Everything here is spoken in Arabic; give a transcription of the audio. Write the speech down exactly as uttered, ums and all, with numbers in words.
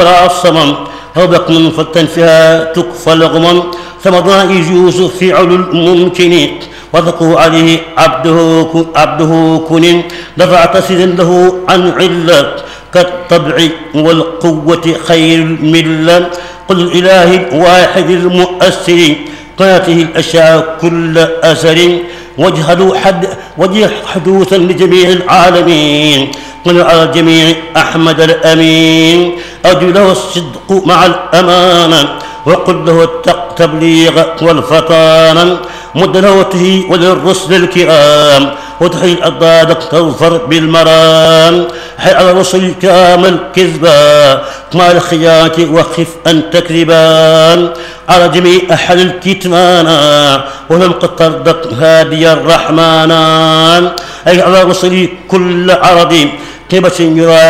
الصمم أو بطن فتنفها تكفى الغمم ثمضا يجوز فعل الممكن وذكوا عليه عبده عبده كن دفعت سيدا له عن علة كالطبع والقوة خير الملة قل الإله الواحد المؤثر قاته الأشياء كل أثر واجهدوا حد وجه حدوثا لجميع العالمين قل على الجميع أحمد الأمين أرجو له الصدق مع الأمانة وقل له التبليغ والفطانة مد لوته وللرسل الكرام وتحيي الأضداد تظفر بالمرام حي على الرسل كامل كذبا مع الخيات وخف أن تكذبان على جميع أحد الكتمانا ولم قد تردت هادي الرحمن أي على الرسل كل عرض قبة يرى